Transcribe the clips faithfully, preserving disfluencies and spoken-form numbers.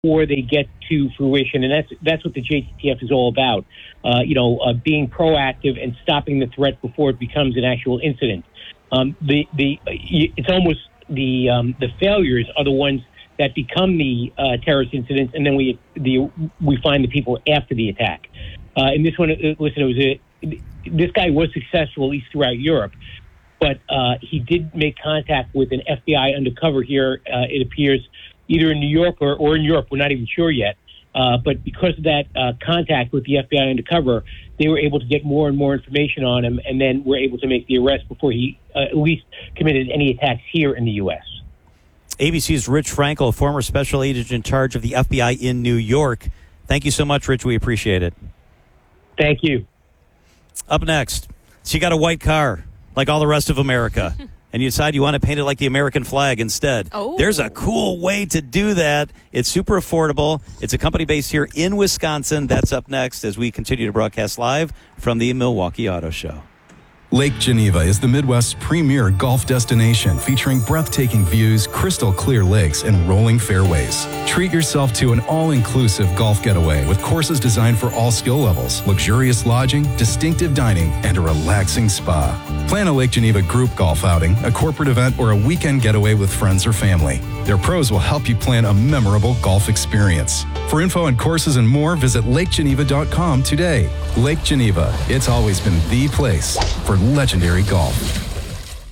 before they get to fruition, and that's that's what the J T T F is all about. Uh, you know, uh, being proactive and stopping the threat before it becomes an actual incident. Um, the the it's almost the um, the failures are the ones that become the uh, terrorist incidents, and then we the we find the people after the attack. Uh, and this one, listen, it was a this guy was successful, at least throughout Europe, but uh, he did make contact with an F B I undercover here, uh, it appears, either in New York or, or in Europe. We're not even sure yet. Uh, but because of that uh, contact with the F B I undercover, they were able to get more and more information on him, and then were able to make the arrest before he uh, at least committed any attacks here in the U S. A B C's Rich Frankel, former special agent in charge of the F B I in New York. Thank you so much, Rich. We appreciate it. Thank you. Up next, so you got a white car, like all the rest of America, and you decide you want to paint it like the American flag instead. Oh. There's a cool way to do that. It's super affordable. It's a company based here in Wisconsin. That's up next as we continue to broadcast live from the Milwaukee Auto Show. Lake Geneva is the Midwest's premier golf destination, featuring breathtaking views, crystal clear lakes, and rolling fairways. Treat yourself to an all-inclusive golf getaway with courses designed for all skill levels, luxurious lodging, distinctive dining, and a relaxing spa. Plan a Lake Geneva group golf outing, a corporate event, or a weekend getaway with friends or family. Their pros will help you plan a memorable golf experience. For info on courses and more, visit lake geneva dot com today. Lake Geneva, it's always been the place for legendary golf.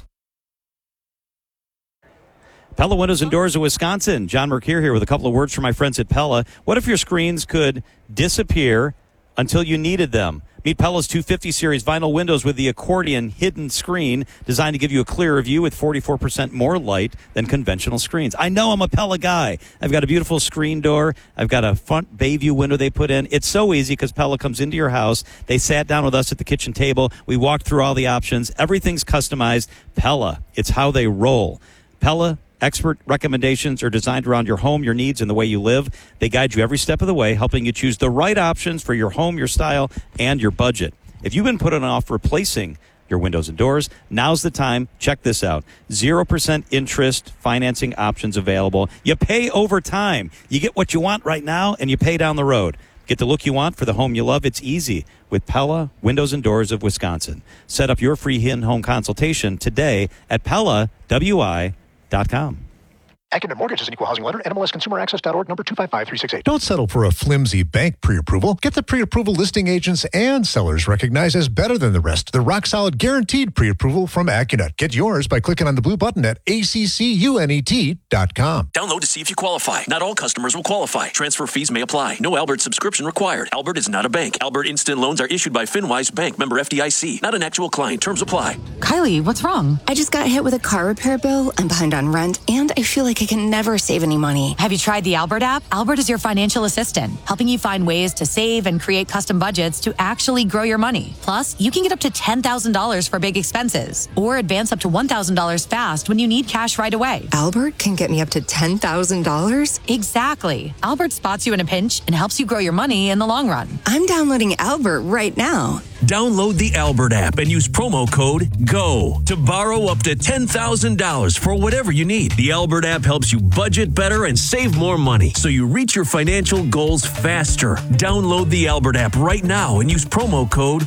Pella Windows and Doors of Wisconsin. John Mercure here with a couple of words from my friends at Pella. What if your screens could disappear until you needed them? Meet Pella's two fifty series vinyl windows with the accordion hidden screen designed to give you a clearer view with forty-four percent more light than conventional screens. I know I'm a Pella guy. I've got a beautiful screen door. I've got a front bay view window they put in. It's so easy because Pella comes into your house. They sat down with us at the kitchen table. We walked through all the options. Everything's customized. Pella, it's how they roll. Pella expert recommendations are designed around your home, your needs, and the way you live. They guide you every step of the way, helping you choose the right options for your home, your style, and your budget. If you've been putting off replacing your windows and doors, now's the time. Check this out. zero percent interest financing options available. You pay over time. You get what you want right now, and you pay down the road. Get the look you want for the home you love. It's easy with Pella Windows and Doors of Wisconsin. Set up your free in-home consultation today at pella w i dot com. Acumen Mortgage is an equal housing lender. N M L S Consumer Access dot org, number two five five three six eight. Don't settle for a flimsy bank pre-approval. Get the pre-approval listing agents and sellers recognized as better than the rest. The rock-solid guaranteed pre-approval from Accunet. Get yours by clicking on the blue button at A C C U N E T dot com. Download to see if you qualify. Not all customers will qualify. Transfer fees may apply. No Albert subscription required. Albert is not a bank. Albert Instant Loans are issued by FinWise Bank, member F D I C. Not an actual client. Terms apply. Kylie, what's wrong? I just got hit with a car repair bill. I'm behind on rent, and I feel like I can never save any money. Have you tried the Albert app? Albert is your financial assistant, helping you find ways to save and create custom budgets to actually grow your money. Plus, you can get up to ten thousand dollars for big expenses or advance up to one thousand dollars fast when you need cash right away. Albert can get me up to ten thousand dollars? Exactly. Albert spots you in a pinch and helps you grow your money in the long run. I'm downloading Albert right now. Download the Albert app and use promo code GO to borrow up to ten thousand dollars for whatever you need. The Albert app helps you budget better and save more money so you reach your financial goals faster. Download the Albert app right now and use promo code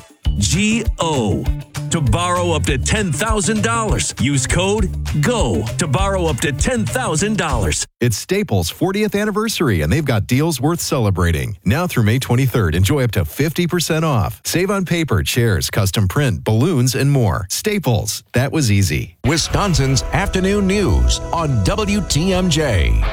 G O to borrow up to ten thousand dollars. Use code GO to borrow up to ten thousand dollars. It's Staples' fortieth anniversary, and they've got deals worth celebrating. Now through May twenty-third, enjoy up to fifty percent off. Save on paper, chairs, custom print, balloons, and more. Staples. That was easy. Wisconsin's Afternoon News on W T M J.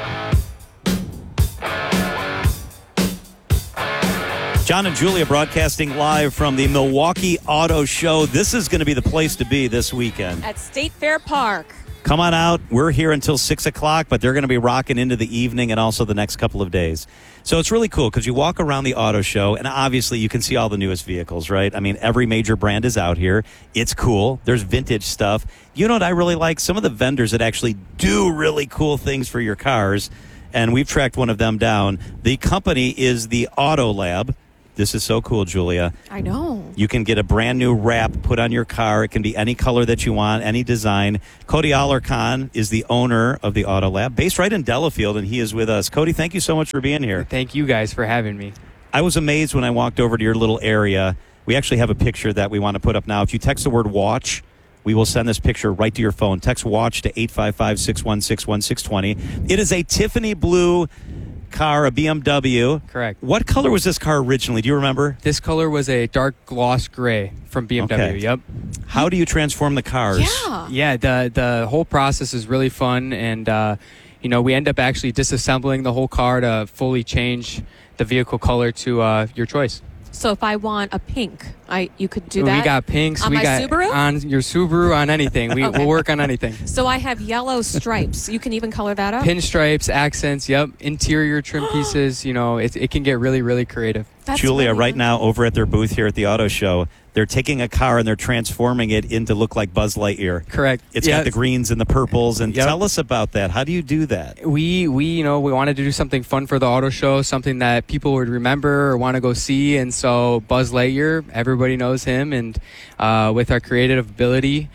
John and Julia broadcasting live from the Milwaukee Auto Show. This is going to be the place to be this weekend. At State Fair Park. Come on out. We're here until six o'clock, but they're going to be rocking into the evening and also the next couple of days. So it's really cool because you walk around the auto show, and obviously you can see all the newest vehicles, right? I mean, every major brand is out here. It's cool. There's vintage stuff. You know what I really like? Some of the vendors that actually do really cool things for your cars, and we've tracked one of them down. The company is the Auto Lab. This is so cool, Julia. I know. You can get a brand new wrap put on your car. It can be any color that you want, any design. Cody Alarcon is the owner of the Auto Lab, based right in Delafield, and he is with us. Cody, thank you so much for being here. Thank you guys for having me. I was amazed when I walked over to your little area. We actually have a picture that we want to put up now. If you text the word watch, we will send this picture right to your phone. Text watch to eight five five, six one six, one six two zero. It is a Tiffany blue car, a B M W. Correct. What color was this car originally? Do you remember? This color was a dark gloss gray from B M W. Okay. Yep. How do you transform the cars? Yeah. Yeah, the the whole process is really fun, and uh, you know, we end up actually disassembling the whole car to fully change the vehicle color to uh, your choice. So if I want a pink, I you could do we that. We got pinks. On we my got Subaru? on your Subaru, on anything. We, Okay. We'll work on anything. So I have yellow stripes. You can even color that up? Pinstripes, accents, yep. Interior trim pieces, you know, it, it can get really, really creative. That's Julia, really right nice. now over at their booth here at the auto show, they're taking a car and they're transforming it into look like Buzz Lightyear. Correct. It's Yeah. got the greens and the purples. And Yep. tell us about that. How do you do that? We, we, you know, we wanted to do something fun for the auto show, something that people would remember or want to go see. And so Buzz Lightyear, everybody knows him. And uh, with our creative ability,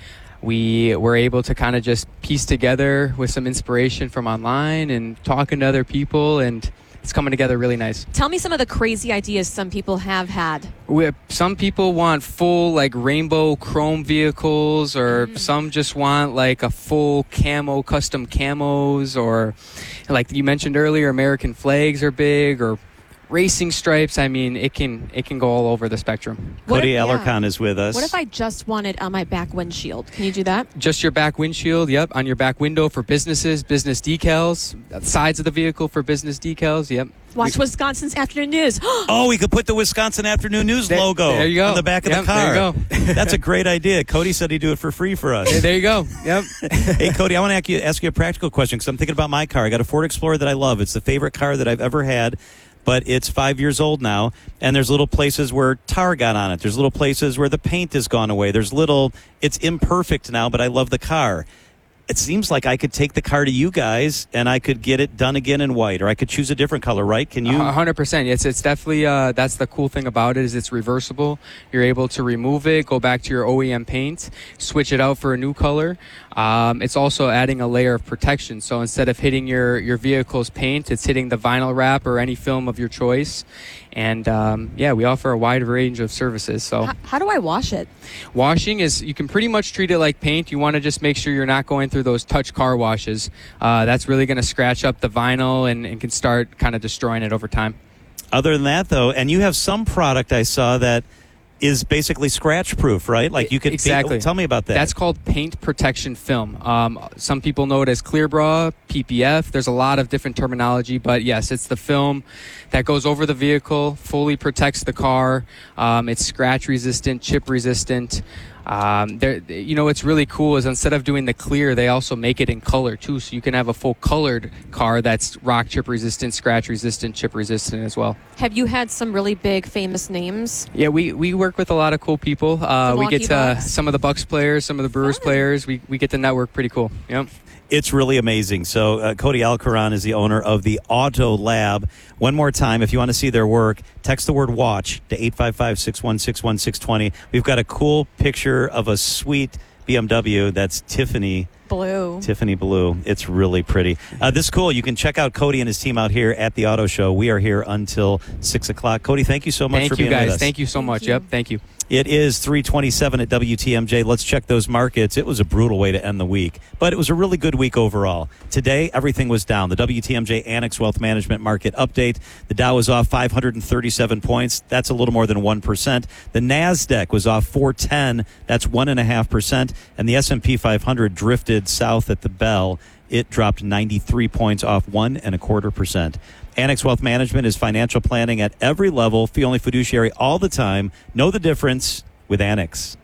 we were able to kind of just piece together with some inspiration from online and talking to other people, and it's coming together really nice. Tell me some of the crazy ideas some people have had. We, some people want full like rainbow chrome vehicles, or Mm. some just want like a full camo, custom camos, or like you mentioned earlier, American flags are big, or racing stripes. I mean, it can it can go all over the spectrum. What Cody if- yeah. Alarcon is with us. What if I just wanted on my back windshield? Can you do that? Just your back windshield, yep, on your back window for businesses, business decals, sides of the vehicle for business decals, yep. Watch Wisconsin's Afternoon News. Oh, we could put the Wisconsin Afternoon News There- logo there you go. on the back of Yep, the car. there you go. That's a great idea. Cody said he'd do it for free for us. Hey, there you go, yep. Hey, Cody, I want to ask you, ask you a practical question because I'm thinking about my car. I got a Ford Explorer that I love. It's the favorite car that I've ever had, but it's five years old now, and there's little places where tar got on it. There's little places where the paint has gone away. There's little, it's imperfect now, but I love the car. It seems like I could take the car to you guys and I could get it done again in white, or I could choose a different color, right? Can you? A hundred percent. It's it's definitely uh, that's the cool thing about it is it's reversible. You're able to remove it, go back to your O E M paint, switch it out for a new color. Um, it's also adding a layer of protection. So instead of hitting your your vehicle's paint, it's hitting the vinyl wrap or any film of your choice. And um, yeah, we offer a wide range of services. So How, how do I wash it? washing is you can pretty much treat it like paint. You want to just make sure you're not going through those touch car washes. Uh, that's really going to scratch up the vinyl and, and can start kind of destroying it over time. Other than that, though, and you have some product I saw that is basically scratch proof, right? Like you could exactly. Tell me about that. That's called paint protection film. Um, some people know it as Clearbra, P P F. There's a lot of different terminology, but yes, it's the film that goes over the vehicle, fully protects the car. Um, it's scratch resistant, chip resistant. Um, there, you know, what's really cool is instead of doing the clear, they also make it in color too, so you can have a full colored car that's rock chip resistant, scratch resistant, chip resistant as well. Have you had some really big famous names? Yeah, we, we work with a lot of cool people. Uh, we Milwaukee get uh, Bucks. some of the Bucks players, some of the Brewers Fun. players. We we get to network pretty cool. Yep. It's really amazing. So uh, Cody Alarcon is the owner of the Auto Lab. One more time, if you want to see their work, text the word watch to eight five five, six one six, one six two zero. We've got a cool picture of a sweet B M W that's Tiffany. Blue. Tiffany blue. It's really pretty. Uh, this is cool. You can check out Cody and his team out here at the Auto Show. We are here until six o'clock. Cody, thank you so much Thank for you being guys. with us. Thank you so much. Yep. Thank you. It is three twenty-seven at W T M J. Let's check those markets. It was a brutal way to end the week, but it was a really good week overall. Today, everything was down. The W T M J Annex Wealth Management Market Update. The Dow was off five hundred thirty-seven points. That's a little more than one percent. The NASDAQ was off four ten. That's one point five percent. And the S and P five hundred drifted south at the bell. It dropped ninety-three points off one and a quarter percent. Annex Wealth Management is financial planning at every level. Fee only fiduciary all the time. Know the difference with Annex.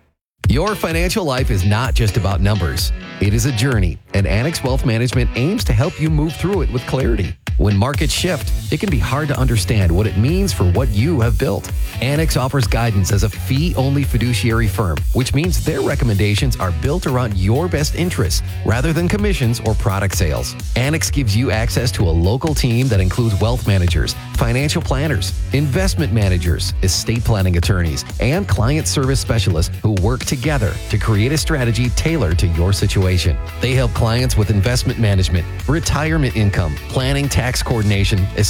Your financial life is not just about numbers. It is a journey, and Annex Wealth Management aims to help you move through it with clarity. When markets shift, it can be hard to understand what it means for what you have built. Annex offers guidance as a fee-only fiduciary firm, which means their recommendations are built around your best interests rather than commissions or product sales. Annex gives you access to a local team that includes wealth managers, financial planners, investment managers, estate planning attorneys, and client service specialists who work together to create a strategy tailored to your situation. They help clients with investment management, retirement income, planning, tax coordination,